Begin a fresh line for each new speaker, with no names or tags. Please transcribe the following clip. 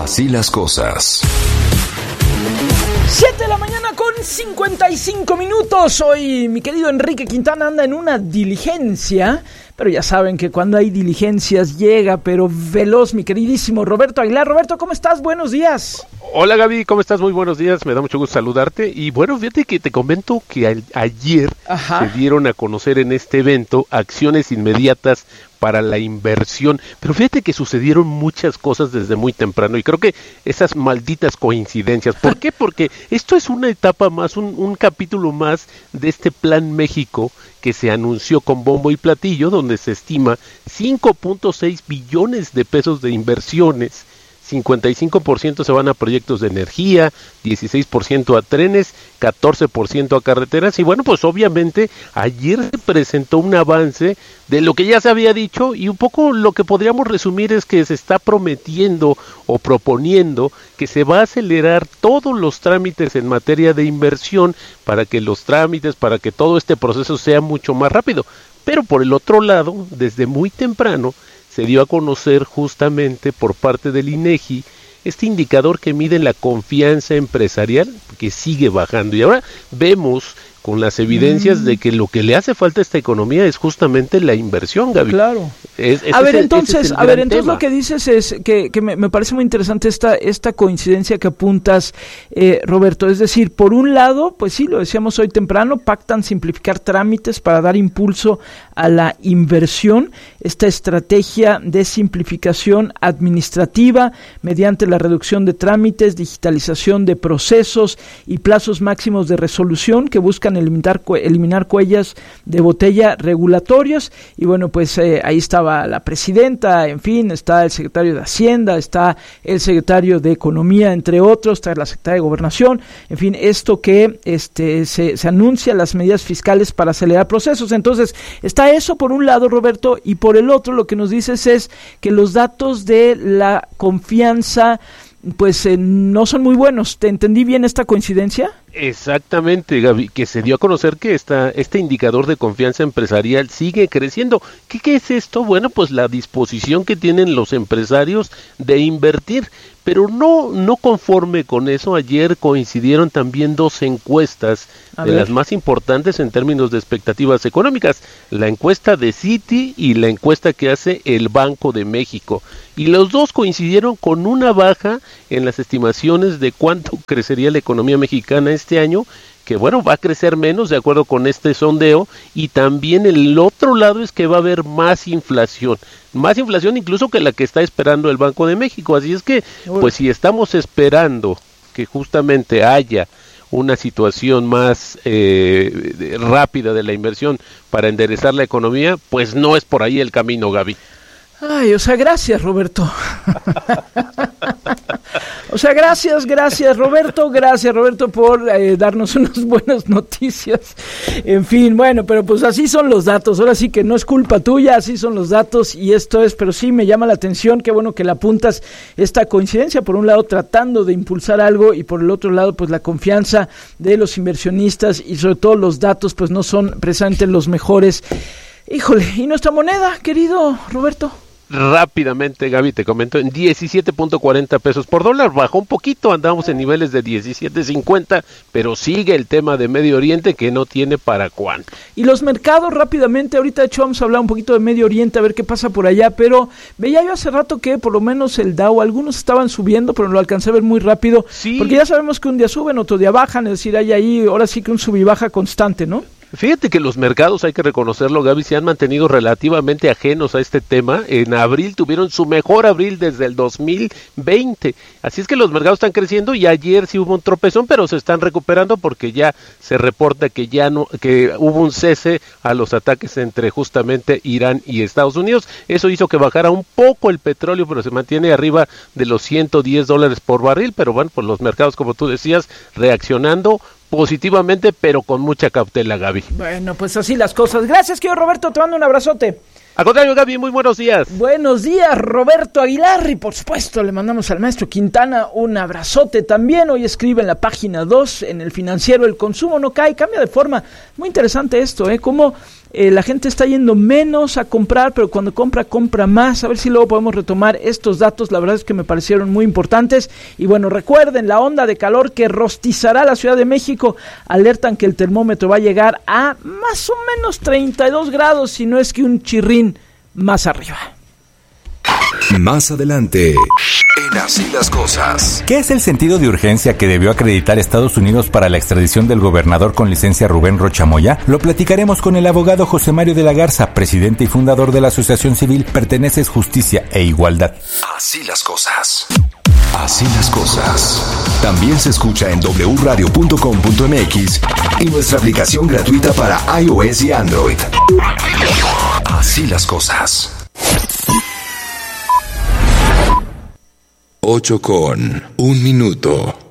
Así las cosas.
7 de la mañana con 55 minutos. Hoy mi querido Enrique Quintana anda en una diligencia, pero ya saben que cuando hay diligencias llega, pero veloz, mi queridísimo Roberto Aguilar. Roberto, ¿cómo estás? Buenos días.
Hola Gaby, ¿cómo estás? Muy buenos días, me da mucho gusto saludarte. Y bueno, fíjate que te comento que ayer se dieron a conocer en este evento acciones inmediatas para la inversión, pero fíjate que sucedieron muchas cosas desde muy temprano y creo que esas malditas coincidencias. ¿Por qué? Porque esto es una etapa más, un capítulo más de este Plan México que se anunció con bombo y platillo, donde se estima 5.6 billones de pesos de inversiones. 55% se van a proyectos de energía, 16% a trenes, 14% a carreteras y bueno, pues obviamente ayer se presentó un avance de lo que ya se había dicho y un poco lo que podríamos resumir es que se está prometiendo o proponiendo que se va a acelerar todos los trámites en materia de inversión para que todo este proceso sea mucho más rápido. Pero por el otro lado, desde muy temprano, se dio a conocer justamente por parte del INEGI este indicador que mide la confianza empresarial que sigue bajando y ahora vemos con las evidencias de que lo que le hace falta a esta economía es justamente la inversión, Gaby.
Claro. Entonces lo que dices es que me parece muy interesante esta coincidencia que apuntas, Roberto. Es decir, por un lado, pues sí, lo decíamos hoy temprano, pactan simplificar trámites para dar impulso a la inversión, esta estrategia de simplificación administrativa mediante la reducción de trámites, digitalización de procesos y plazos máximos de resolución que buscan eliminar cuellos de botella regulatorios. Y bueno, pues ahí estaba la presidenta, en fin, está el secretario de Hacienda, está el secretario de Economía, entre otros, está la secretaria de Gobernación, en fin, esto que se anuncia las medidas fiscales para acelerar procesos. Entonces, está eso por un lado, Roberto, y por el otro lo que nos dices es que los datos de la confianza pues no son muy buenos. ¿Te entendí bien esta coincidencia?
Exactamente, Gaby, que se dio a conocer que este indicador de confianza empresarial sigue creciendo. ¿Qué es esto? Bueno, pues la disposición que tienen los empresarios de invertir, pero no conforme con eso, ayer coincidieron también dos encuestas de las más importantes en términos de expectativas económicas, la encuesta de Citi y la encuesta que hace el Banco de México, y los dos coincidieron con una baja en las estimaciones de cuánto crecería la economía mexicana este año, que bueno, va a crecer menos de acuerdo con este sondeo, y también el otro lado es que va a haber más inflación incluso que la que está esperando el Banco de México. Así es que, pues si estamos esperando que justamente haya una situación más rápida de la inversión para enderezar la economía, pues no es por ahí el camino, Gaby.
Ay, o sea, gracias, Roberto. O sea, gracias, Roberto. Gracias, Roberto, por darnos unas buenas noticias. En fin, bueno, pero pues así son los datos. Ahora sí que no es culpa tuya, así son los datos y esto es, pero sí me llama la atención, qué bueno que le apuntas esta coincidencia. Por un lado, tratando de impulsar algo y por el otro lado, pues la confianza de los inversionistas y sobre todo los datos, pues no son precisamente los mejores. Híjole, ¿y nuestra moneda, querido Roberto?
Rápidamente, Gaby, te comento, en 17.40 pesos por dólar, bajó un poquito, andamos en niveles de 17.50, pero sigue el tema de Medio Oriente que no tiene para cuándo.
Y los mercados rápidamente, ahorita de hecho vamos a hablar un poquito de Medio Oriente, a ver qué pasa por allá, pero veía yo hace rato que por lo menos el Dow, algunos estaban subiendo, pero lo alcancé a ver muy rápido, sí, porque ya sabemos que un día suben, otro día bajan, es decir, hay ahí, ahora sí que un sub y baja constante, ¿no?
Fíjate que los mercados, hay que reconocerlo, Gaby, se han mantenido relativamente ajenos a este tema. En abril tuvieron su mejor abril desde el 2020. Así es que los mercados están creciendo y ayer sí hubo un tropezón, pero se están recuperando porque ya se reporta que hubo un cese a los ataques entre justamente Irán y Estados Unidos. Eso hizo que bajara un poco el petróleo, pero se mantiene arriba de los $110 por barril. Pero bueno, pues los mercados, como tú decías, reaccionando positivamente, pero con mucha cautela, Gaby.
Bueno, pues así las cosas. Gracias, querido Roberto, te mando un abrazote.
Al contrario, Gaby, muy buenos días.
Buenos días, Roberto Aguilar, y por supuesto le mandamos al maestro Quintana un abrazote también. Hoy escribe en la página 2, en El Financiero, el consumo no cae, cambia de forma. Muy interesante esto, cómo la gente está yendo menos a comprar, pero cuando compra más. A ver si luego podemos retomar estos datos, la verdad es que me parecieron muy importantes. Y bueno, recuerden, la onda de calor que rostizará la Ciudad de México, alertan que el termómetro va a llegar a más o menos 32 grados, si no es que un chirrín más arriba.
Más adelante, en Así las Cosas.
¿Qué es el sentido de urgencia que debió acreditar Estados Unidos para la extradición del gobernador con licencia Rubén Rocha Moya? Lo platicaremos con el abogado José Mario de la Garza, presidente y fundador de la Asociación Civil Perteneces, Justicia e Igualdad.
Así las Cosas. Así las Cosas. También se escucha en wradio.com.mx y nuestra aplicación gratuita para iOS y Android. Así las Cosas. 8:01 minutos.